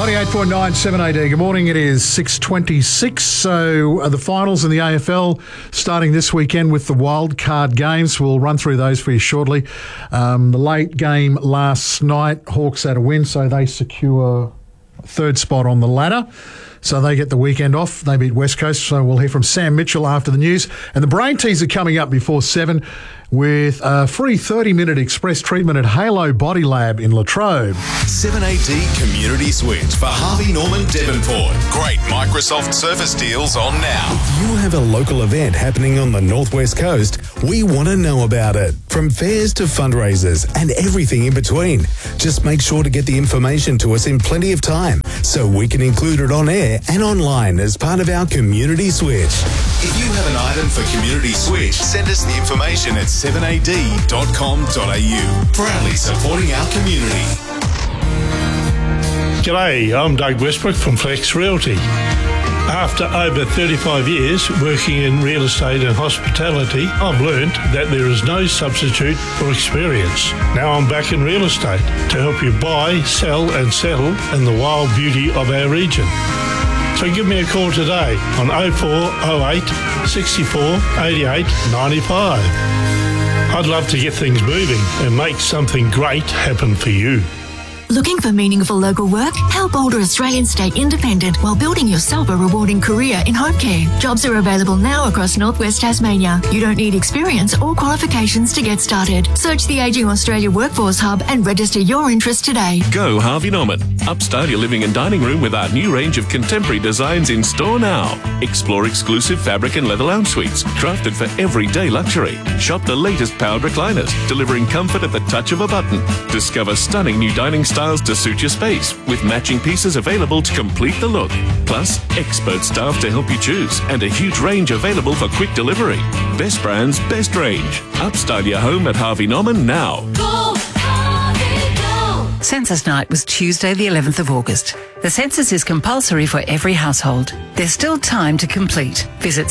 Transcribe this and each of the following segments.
98.9 7AD. Good morning. It is 6:26. So the finals in the AFL starting this weekend with the wildcard games. We'll run through those for you shortly. The late game last night, Hawks had a win, so they secure third spot on the ladder. So they get the weekend off. They beat West Coast. So we'll hear from Sam Mitchell after the news. And the Brain Teas are coming up before 7 with a free 30-minute express treatment at Halo Body Lab in Latrobe. 7AD Community Switch for Harvey Norman Devonport. Great Microsoft Surface deals on now. If you have a local event happening on the Northwest Coast, we want to know about it. From fairs to fundraisers and everything in between. Just make sure to get the information to us in plenty of time so we can include it on air and online as part of our Community Switch. If you have an item for Community Switch, send us the information at 7ad.com.au. Proudly supporting our community. G'day, I'm Doug Westbrook from Flex Realty. After over 35 years working in real estate and hospitality, I've learned that there is no substitute for experience. Now I'm back in real estate to help you buy, sell and settle in the wild beauty of our region. So give me a call today on 0408 64 88 95. I'd love to get things moving and make something great happen for you. Looking for meaningful local work? Help older Australians stay independent while building yourself a rewarding career in home care. Jobs are available now across Northwest Tasmania. You don't need experience or qualifications to get started. Search the Ageing Australia Workforce Hub and register your interest today. Go Harvey Norman. Upstyle your living and dining room with our new range of contemporary designs in store now. Explore exclusive fabric and leather lounge suites, crafted for everyday luxury. Shop the latest powered recliners, delivering comfort at the touch of a button. Discover stunning new dining styles to suit your space, with matching pieces available to complete the look. Plus, expert staff to help you choose, and a huge range available for quick delivery. Best brands, best range. Upstyle your home at Harvey Norman now. Go, Harvey, go! Census night was Tuesday the 11th of August. The census is compulsory for every household. There's still time to complete. Visit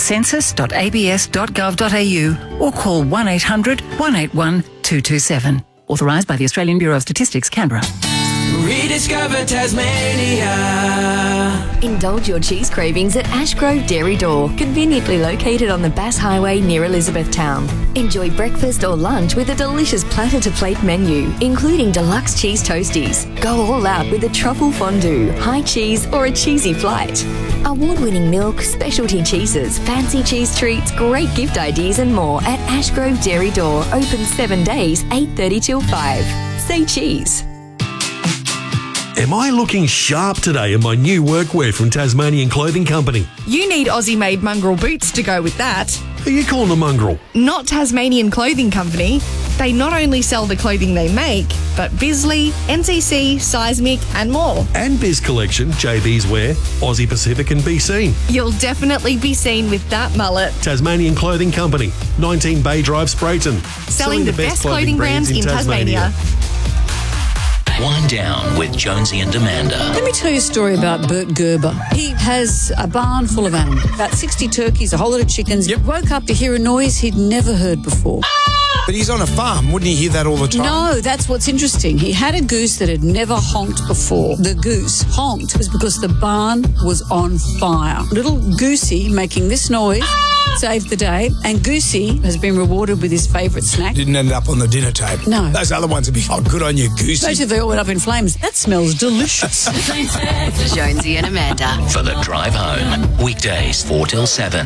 census.abs.gov.au or call 1800 181 227. Authorised by the Australian Bureau of Statistics, Canberra. Rediscover Tasmania. Indulge your cheese cravings at Ashgrove Dairy Door, conveniently located on the Bass Highway near Elizabethtown. Enjoy breakfast or lunch with a delicious platter-to-plate menu, including deluxe cheese toasties. Go all out with a truffle fondue, high cheese or a cheesy flight. Award-winning milk, specialty cheeses, fancy cheese treats, great gift ideas and more at Ashgrove Dairy Door. Open 7 days, 8:30 till 5. Say cheese. Am I looking sharp today in my new workwear from Tasmanian Clothing Company? You need Aussie-made mongrel boots to go with that. Who are you calling a mongrel? Not Tasmanian Clothing Company. They not only sell the clothing they make, but Bisley, NCC, Seismic and more. And Biz Collection, JB's Wear, Aussie Pacific and Be Seen. You'll definitely be seen with that mullet. Tasmanian Clothing Company, 19 Bay Drive, Sprayton. Selling the best clothing brands in Tasmania. Wind Down with Jonesy and Amanda. Let me tell you a story about Bert Gerber. He has a barn full of animals, about 60 turkeys, a whole lot of chickens. Yep. Woke up to hear a noise he'd never heard before. But he's on a farm. Wouldn't he hear that all the time? No, that's what's interesting. He had a goose that had never honked before. The goose honked was because the barn was on fire. Little Goosey making this noise saved the day, and Goosey has been rewarded with his favourite snack. Didn't end up on the dinner table. No. Those other ones would be, oh, good on you, Goosey. Especially if they all went up in flames. That smells delicious. Jonesy and Amanda. For the drive home. Weekdays 4 till 7.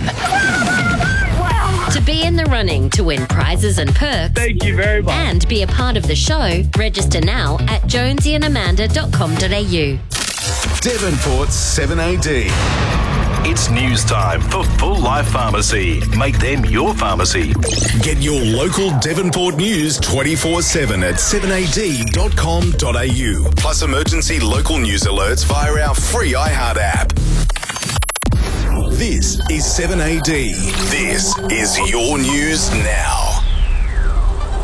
To be in the running to win prizes and perks. Thank you very much. And be a part of the show, register now at jonesyandamanda.com.au. Devonport's 7AD. It's news time for Full Life Pharmacy. Make them your pharmacy. Get your local Devonport news 24/7 at 7ad.com.au. Plus emergency local news alerts via our free iHeart app. This is 7AD. This is your news now.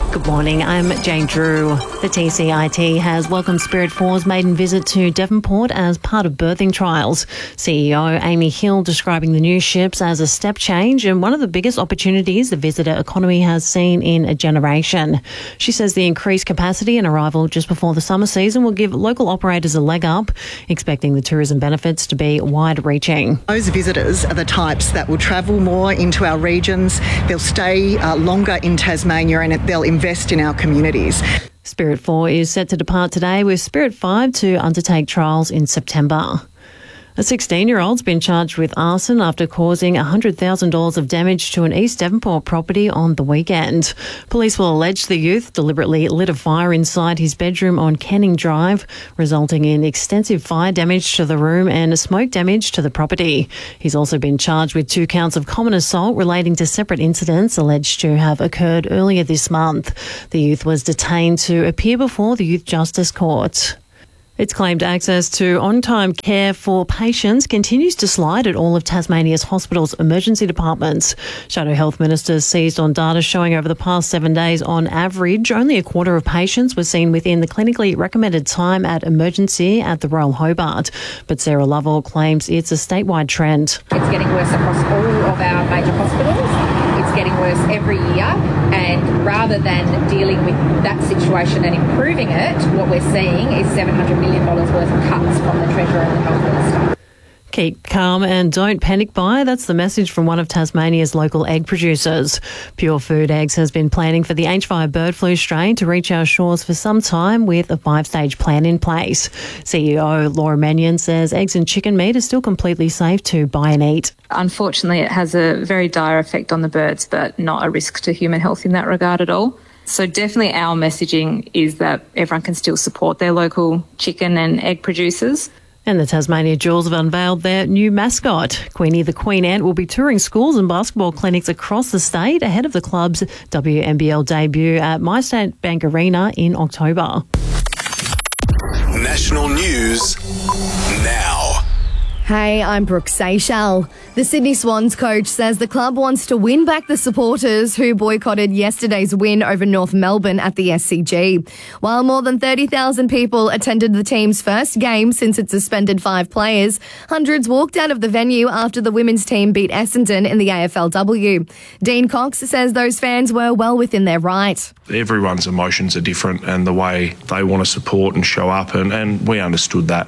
Good morning, I'm Jane Drew. The TCIT has welcomed Spirit 4's maiden visit to Devonport as part of birthing trials. CEO Amy Hill describing the new ships as a step change and one of the biggest opportunities the visitor economy has seen in a generation. She says the increased capacity and arrival just before the summer season will give local operators a leg up, expecting the tourism benefits to be wide-reaching. Those visitors are the types that will travel more into our regions, they'll stay longer in Tasmania and they'll invest in our communities. Spirit 4 is set to depart today with Spirit 5 to undertake trials in September. A 16-year-old's been charged with arson after causing $100,000 of damage to an East Devonport property on the weekend. Police will allege the youth deliberately lit a fire inside his bedroom on Canning Drive, resulting in extensive fire damage to the room and smoke damage to the property. He's also been charged with 2 counts of common assault relating to separate incidents alleged to have occurred earlier this month. The youth was detained to appear before the Youth Justice Court. It's claimed access to on-time care for patients continues to slide at all of Tasmania's hospitals' emergency departments. Shadow Health Minister seized on data showing over the past 7 days, on average, only a quarter of patients were seen within the clinically recommended time at emergency at the Royal Hobart. But Sarah Lovell claims it's a statewide trend. It's getting worse across all of our major hospitals. It's getting worse every year, and rather than dealing with that situation and improving it, what we're seeing is $700 million worth of cuts from the Treasurer and the Health Minister. Keep calm and don't panic buy. That's the message from one of Tasmania's local egg producers. Pure Food Eggs has been planning for the H5 bird flu strain to reach our shores for some time with a 5-stage plan in place. CEO Laura Mannion says eggs and chicken meat are still completely safe to buy and eat. Unfortunately, it has a very dire effect on the birds, but not a risk to human health in that regard at all. So definitely our messaging is that everyone can still support their local chicken and egg producers. And the Tasmania Jewels have unveiled their new mascot. Queenie the Queen Ant will be touring schools and basketball clinics across the state ahead of the club's WNBL debut at MyState Bank Arena in October. National news now. Hey, I'm Brooke Seychelles. The Sydney Swans coach says the club wants to win back the supporters who boycotted yesterday's win over North Melbourne at the SCG. While more than 30,000 people attended the team's first game since it suspended 5 players, hundreds walked out of the venue after the women's team beat Essendon in the AFLW. Dean Cox says those fans were well within their right. Everyone's emotions are different and the way they want to support and show up, and we understood that.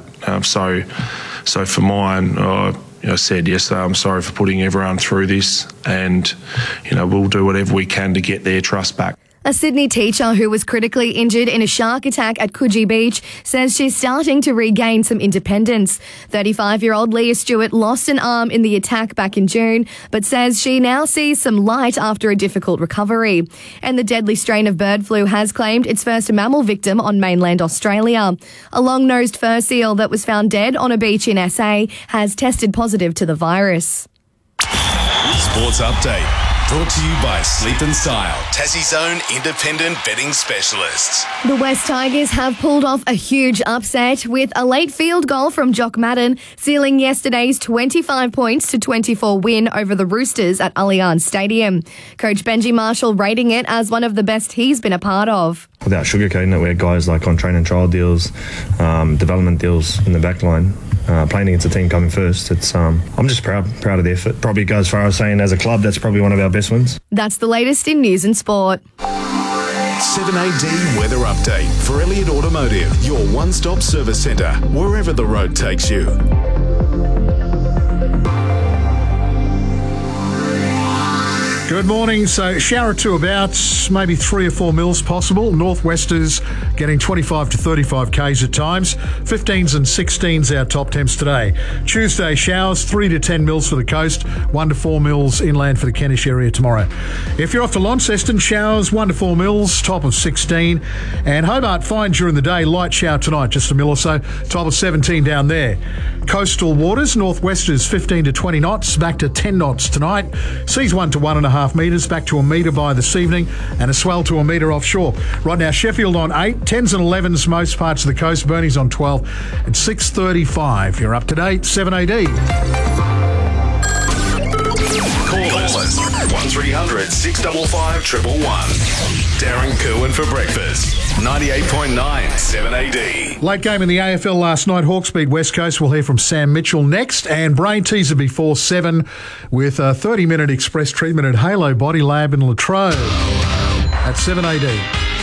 So for mine, I said yesterday, I'm sorry for putting everyone through this, and we'll do whatever we can to get their trust back. A Sydney teacher who was critically injured in a shark attack at Coogee Beach says she's starting to regain some independence. 35-year-old Leah Stewart lost an arm in the attack back in June, but says she now sees some light after a difficult recovery. And the deadly strain of bird flu has claimed its first mammal victim on mainland Australia. A long-nosed fur seal that was found dead on a beach in SA has tested positive to the virus. Sports Update. Brought to you by Sleep and Style, Tassie's own independent betting specialists. The West Tigers have pulled off a huge upset with a late field goal from Jock Madden, sealing yesterday's 25 points to 24 win over the Roosters at Allianz Stadium. Coach Benji Marshall rating it as one of the best he's been a part of. Without sugarcoating it, we had guys like on train and trial deals, development deals in the back line. Playing against a team coming first, I'm just proud of the effort. Probably go as far as saying as a club, that's probably one of our best wins. That's the latest in news and sport. 7AD Weather Update for Elliott Automotive, your one-stop service centre, wherever the road takes you. Good morning. So shower or two about, maybe 3 or 4 mils possible. Northwesters getting 25 to 35 k's at times. 15s and 16s our top temps today. Tuesday showers, 3 to 10 mils for the coast, 1 to 4 mils inland for the Kentish area tomorrow. If you're off to Launceston, showers 1 to 4 mils, top of 16. And Hobart fine during the day, light shower tonight, just a mil or so, top of 17 down there. Coastal waters, Northwesters 15 to 20 knots, back to 10 knots tonight. Seas 1 to 1.5 metres, back to a metre by this evening, and a swell to a metre offshore. Right now, Sheffield on 8, 10s and 11s most parts of the coast, Burnie's on 12 at 6:35. You're up to date, 7AD. Call us 1300 655 111. Darren Kerwin for breakfast. 98.9 7AD. Late game in the AFL last night. Hawks beat West Coast. We'll hear from Sam Mitchell next. And brain teaser before 7 with a 30-minute express treatment at Halo Body Lab in Latrobe at 7AD.